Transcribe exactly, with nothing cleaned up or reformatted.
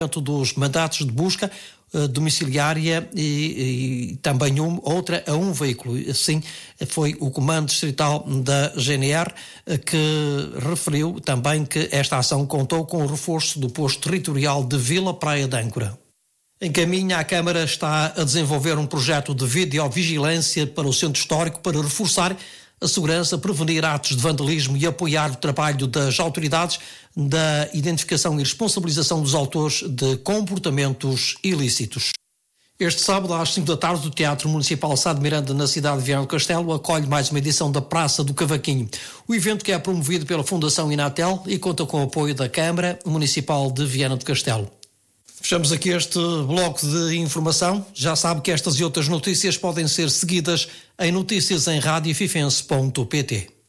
dos mandatos de busca uh, domiciliária e, e também um, outra a um veículo. Assim, foi o Comando Distrital da G N R uh, que referiu também que esta ação contou com o reforço do posto territorial de Vila Praia de Âncora. Em caminho, a Câmara está a desenvolver um projeto de videovigilância para o Centro Histórico para reforçar a segurança, prevenir atos de vandalismo e apoiar o trabalho das autoridades da identificação e responsabilização dos autores de comportamentos ilícitos. Este sábado, às cinco da tarde, o Teatro Municipal Sá de Miranda, na cidade de Viana do Castelo, acolhe mais uma edição da Praça do Cavaquinho. O evento, que é promovido pela Fundação Inatel e conta com o apoio da Câmara Municipal de Viana do Castelo. Fechamos aqui este bloco de informação. Já sabe que estas e outras notícias podem ser seguidas em notícias em rádio fifense ponto pt.